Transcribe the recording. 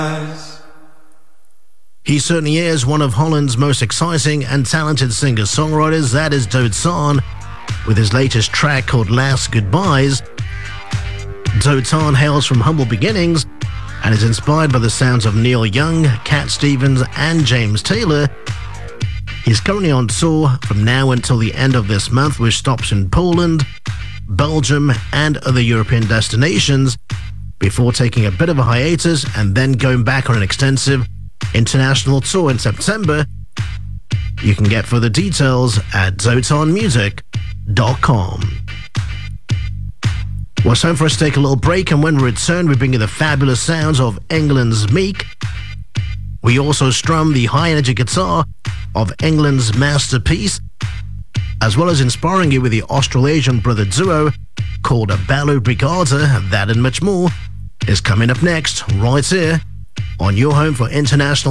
He certainly is one of Holland's most exciting and talented singer-songwriters. That is Dotan, with his latest track called Last Goodbyes. Dotan hails from humble beginnings and is inspired by the sounds of Neil Young, Cat Stevens and James Taylor. He's currently on tour from now until the end of this month, with stops in Poland, Belgium and other European destinations, before taking a bit of a hiatus and then going back on an extensive international tour in September. You can get further details at dotanmusic.com. Well, it's time for us to take a little break, and when we return, we bring you the fabulous sounds of England's Meek. We also strum the high-energy guitar of England's Masterpiece, as well as inspiring you with the Australasian brother duo called Ballo Brigada. That and much more is coming up next, right here on your home for international